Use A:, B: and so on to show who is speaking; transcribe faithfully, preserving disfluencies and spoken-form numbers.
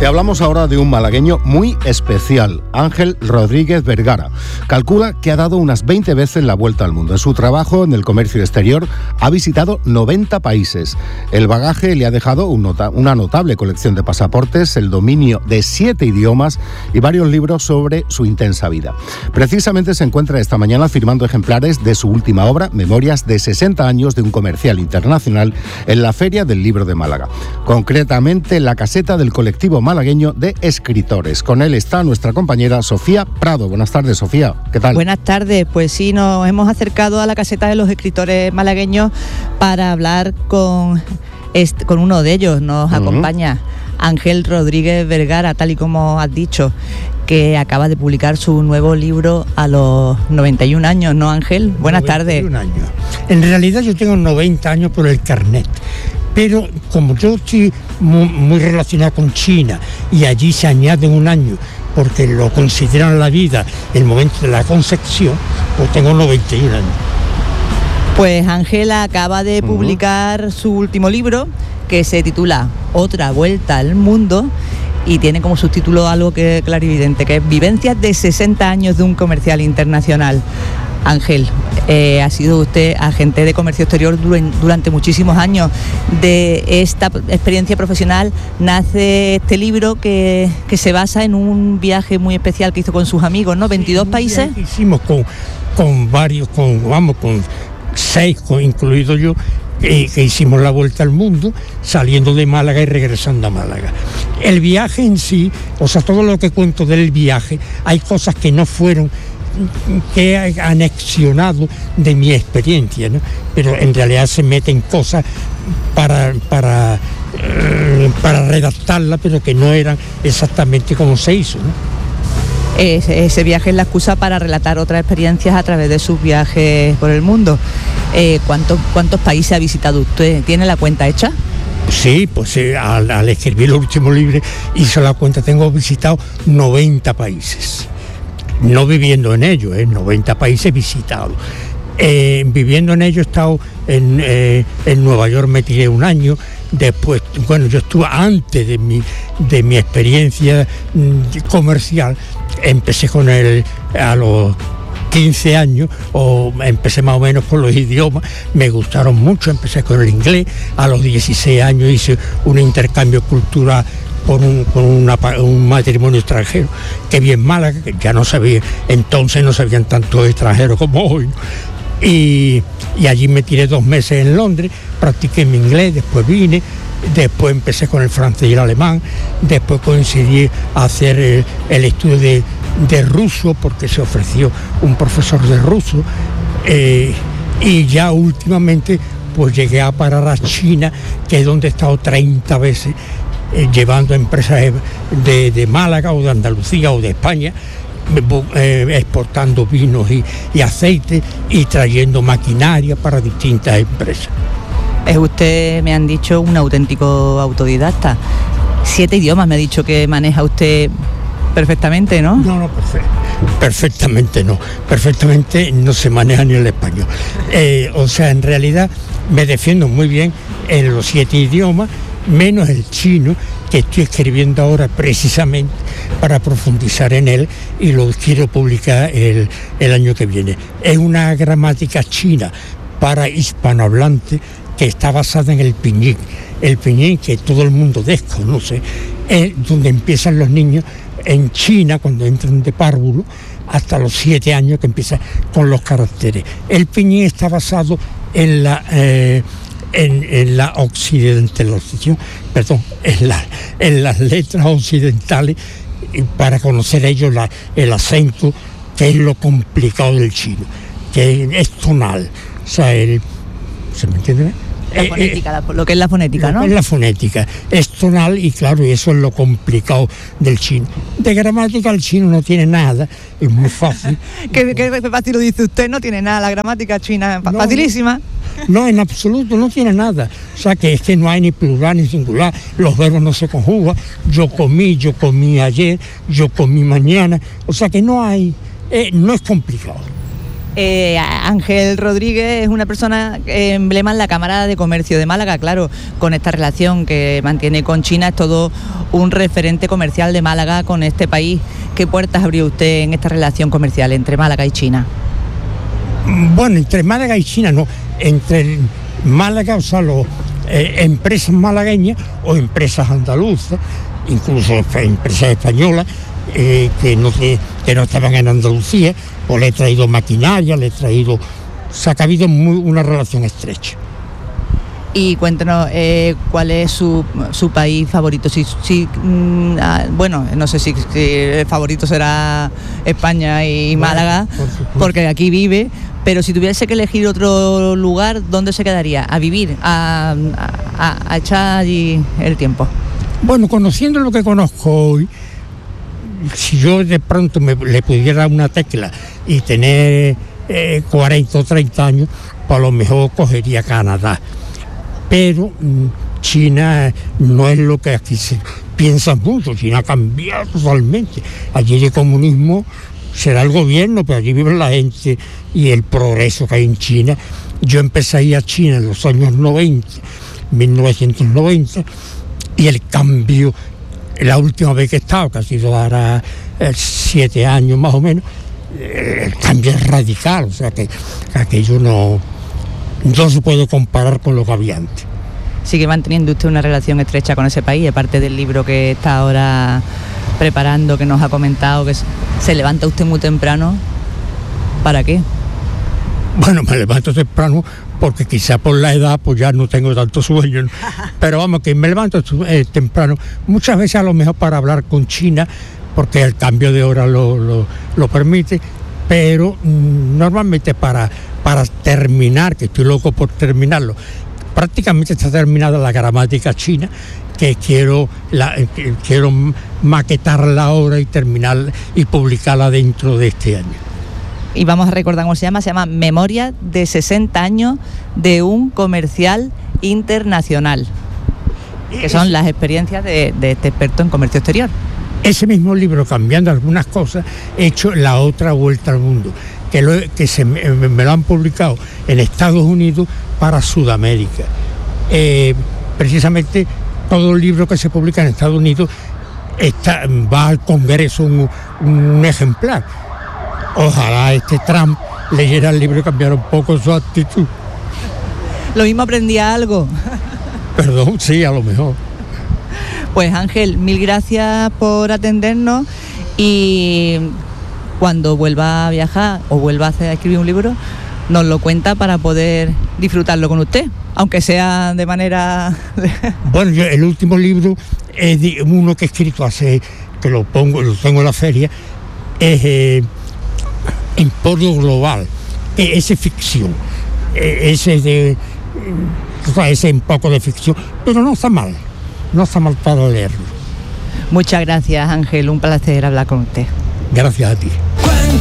A: Te hablamos ahora de un malagueño muy especial, Ángel Rodríguez Vergara. Calcula que ha dado unas veinte veces la vuelta al mundo. En su trabajo en el comercio exterior ha visitado noventa países. El bagaje le ha dejado un nota- una notable colección de pasaportes, el dominio de siete idiomas y varios libros sobre su intensa vida. Precisamente se encuentra esta mañana firmando ejemplares de su última obra, Memorias de sesenta años de un comercial internacional, en la Feria del Libro de Málaga. Concretamente en la caseta del colectivo malagueño de escritores. Con él está nuestra compañera Sofía Prado. Buenas tardes, Sofía. ¿Qué tal?
B: Buenas tardes. Pues sí, nos hemos acercado a la caseta de los escritores malagueños para hablar con, este, con uno de ellos. Nos uh-huh. acompaña Ángel Rodríguez Vergara, tal y como has dicho, que acaba de publicar su nuevo libro a los noventa y un años, ¿no, Ángel? Buenas
C: noventa y un
B: tardes.
C: años. En realidad yo tengo noventa años por el carnet. Pero como yo estoy muy, muy relacionado con China y allí se añade un año porque lo consideran la vida el momento de la concepción, pues tengo noventa y un años.
B: Pues Ángel acaba de publicar uh-huh. su último libro, que se titula Otra vuelta al mundo, y tiene como subtítulo algo que es clarividente, que es Vivencias de sesenta años de un comercial internacional. Ángel, eh, ha sido usted agente de comercio exterior durante muchísimos años. De esta experiencia profesional nace este libro que, que se basa en un viaje muy especial que hizo con sus amigos, ¿no? veintidós
C: sí,
B: países.
C: Hicimos con, con varios, con, vamos, con seis, con, incluido yo, que, que hicimos la vuelta al mundo, saliendo de Málaga y regresando a Málaga. El viaje en sí, o sea, todo lo que cuento del viaje, hay cosas que no fueron, que he anexionado de mi experiencia, ¿no? Pero en realidad se meten cosas para, para, eh, para redactarla, pero que no eran exactamente como se hizo, ¿no?
B: Ese, ese viaje es la excusa para relatar otras experiencias a través de sus viajes por el mundo. Eh, ¿cuántos, ¿Cuántos países ha visitado usted? ¿Tiene la cuenta hecha?
C: Sí, pues eh, al, al escribir el último libro hice la cuenta, tengo visitado noventa países. No viviendo en ellos, ¿eh? noventa países visitados. Eh, viviendo en ellos he estado en, eh, en Nueva York, me tiré un año. Después, bueno, yo estuve antes de mi, de mi experiencia mm, comercial, empecé con el, a los quince años, o empecé más o menos con los idiomas, me gustaron mucho, empecé con el inglés, a los dieciséis años hice un intercambio cultural con, un, con una, un matrimonio extranjero que vi en Málaga, que ya no sabía, entonces no sabían tantos extranjeros como hoy, y, y allí me tiré dos meses en Londres, practiqué mi inglés, después vine, después empecé con el francés y el alemán, después coincidí a hacer el, el estudio de, de ruso, porque se ofreció un profesor de ruso, eh, y ya últimamente pues llegué a parar a China, que es donde he estado treinta veces, eh, llevando empresas de, de Málaga o de Andalucía o de España, eh, exportando vinos y, y aceite y trayendo maquinaria para distintas empresas.
B: Es usted, me han dicho, un auténtico autodidacta. Siete idiomas me ha dicho que maneja usted perfectamente, ¿no?
C: No, no, perfecto. Perfectamente no. Perfectamente no se maneja ni el español. Eh, o sea, en realidad me defiendo muy bien en los siete idiomas, menos el chino, que estoy escribiendo ahora precisamente para profundizar en él y lo quiero publicar el, el año que viene. Es una gramática china para hispanohablantes que está basada en el pinyin. El pinyin, que todo el mundo desconoce, es donde empiezan los niños en China cuando entran de párvulo hasta los siete años, que empiezan con los caracteres. El pinyin está basado en la eh, en, en la occidentalización, perdón, en, la, en las letras occidentales, para conocer ellos la, el acento, que es lo complicado del chino, que es tonal. O sea, el, ¿se me entiende?
B: La fonética, eh, lo que es la fonética, ¿no?
C: Es la fonética, es tonal, y claro, y eso es lo complicado del chino. De gramática el chino no tiene nada, es muy fácil.
B: ¿Qué, qué fácil lo dice usted? No tiene nada, la gramática china es facilísima.
C: No, no, en absoluto, no tiene nada. O sea, que es que no hay ni plural ni singular, los verbos no se conjugan. Yo comí, yo comí ayer, yo comí mañana. O sea, que no hay, eh, no es complicado.
B: Eh, Ángel Rodríguez es una persona eh, emblema en la Cámara de Comercio de Málaga, claro, con esta relación que mantiene con China, es todo un referente comercial de Málaga con este país. ¿Qué puertas abrió usted en esta relación comercial entre Málaga y China?
C: Bueno, entre Málaga y China no, entre Málaga, o sea, los, eh, empresas malagueñas o empresas andaluzas, incluso empresas españolas, eh, que, no, que no estaban en Andalucía, pues le he traído maquinaria, le he traído... O sea, que ha habido muy, una relación estrecha.
B: Y cuéntanos, eh, ¿cuál es su, su país favorito? Si, si, mm, ah, bueno, no sé si, si el favorito será España y bueno, Málaga, por porque aquí vive, pero si tuviese que elegir otro lugar, ¿dónde se quedaría? ¿A vivir? ¿A, a, a echar allí el tiempo?
C: Bueno, conociendo lo que conozco hoy, si yo de pronto me, le pudiera dar una tecla y tener eh, cuarenta o treinta años, pues a lo mejor cogería Canadá. Pero mmm, China no es lo que aquí se piensa mucho. China ha cambiado totalmente. Allí el comunismo será el gobierno, pero allí vive la gente y el progreso que hay en China. Yo empecé a ir a China en los años noventa, mil novecientos noventa, y el cambio, la última vez que he estado, que ha sido ahora eh, siete años más o menos, eh, el cambio es radical, o sea que, que aquello no, no se puede comparar con lo que había antes.
B: Sigue manteniendo usted una relación estrecha con ese país, aparte del libro que está ahora preparando, que nos ha comentado, que se levanta usted muy temprano. ¿Para qué?
C: Bueno, me levanto temprano porque quizá por la edad pues ya no tengo tanto sueño, ¿no? Pero vamos, que me levanto eh, temprano, muchas veces a lo mejor para hablar con China, porque el cambio de hora lo, lo, lo permite, pero mmm, normalmente para, para terminar, que estoy loco por terminarlo, prácticamente está terminada la gramática china, que quiero, la, que quiero maquetarla ahora y terminarla y publicarla dentro de este año.
B: Y vamos a recordar cómo se llama, se llama Memoria de sesenta años de un comercial internacional, que son las experiencias de, de este experto en comercio exterior.
C: Ese mismo libro, cambiando algunas cosas, he hecho La otra vuelta al mundo, que, lo, que se me, me lo han publicado en Estados Unidos para Sudamérica. Eh, precisamente todo el libro que se publica en Estados Unidos está, va al Congreso un, un ejemplar. Ojalá este Trump leyera el libro y cambiara un poco su actitud.
B: Lo mismo aprendía algo.
C: Perdón, sí, a lo mejor.
B: Pues Ángel, mil gracias por atendernos y cuando vuelva a viajar o vuelva a, hacer, a escribir un libro, nos lo cuenta para poder disfrutarlo con usted, aunque sea de manera...
C: Bueno, yo el último libro es de uno que he escrito hace, que lo pongo, lo tengo en la feria, es eh, Emporio Global. Ese es ficción, ese es de, o sea, ese es un poco de ficción, pero no está mal, no está mal para leerlo.
B: Muchas gracias, Ángel, un placer hablar con usted.
C: Gracias a ti.